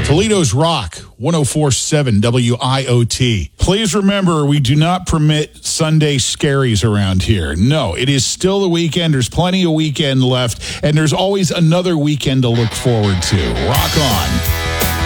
Toledo's Rock, 104.7 WIOT. Please remember, we do not permit Sunday scaries around here. No, it is still the weekend. There's plenty of weekend left, and there's always another weekend to look forward to. Rock on.